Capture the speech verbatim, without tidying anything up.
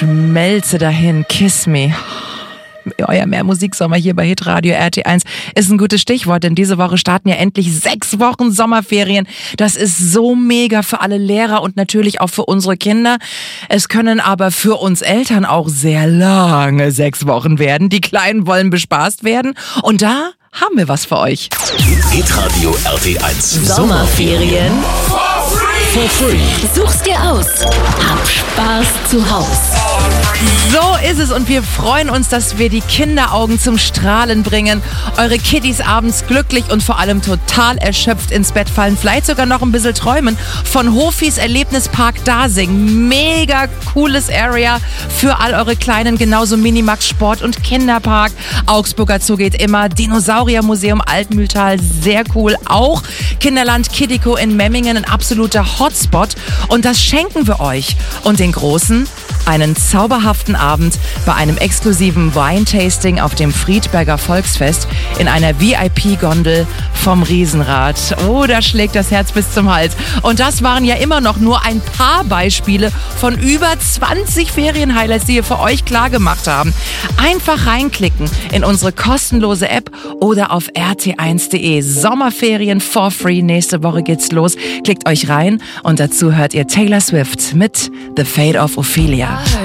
schmelze dahin, kiss me. Euer Mehrmusiksommer hier bei Hitradio R T eins ist ein gutes Stichwort, denn diese Woche starten ja endlich sechs Wochen Sommerferien. Das ist so mega für alle Lehrer und natürlich auch für unsere Kinder. Es können aber für uns Eltern auch sehr lange sechs Wochen werden. Die Kleinen wollen bespaßt werden und da haben wir was für euch. Hitradio R T eins Sommerferien for free. Such's dir aus. Hab Spaß zu Haus. So ist es und wir freuen uns, dass wir die Kinderaugen zum Strahlen bringen, eure Kiddies abends glücklich und vor allem total erschöpft ins Bett fallen, vielleicht sogar noch ein bisschen träumen von Hofis Erlebnispark Dasing. Mega cooles Area für all eure Kleinen, genauso Minimax Sport und Kinderpark. Augsburger Zoo geht immer, Dinosauriermuseum Altmühltal, sehr cool. Auch Kinderland Kiddico in Memmingen, ein absoluter Hotspot und das schenken wir euch und den Großen einen zauberhaften Abend bei einem exklusiven Wine-Tasting auf dem Friedberger Volksfest in einer V I P-Gondel vom Riesenrad. Oh, da schlägt das Herz bis zum Hals. Und das waren ja immer noch nur ein paar Beispiele von über zwanzig Ferien-Highlights, die wir für euch klar gemacht haben. Einfach reinklicken in unsere kostenlose App oder auf r t eins punkt d e. Sommerferien for free. Nächste Woche geht's los. Klickt euch rein und dazu hört ihr Taylor Swift mit The Fate of Ophelia.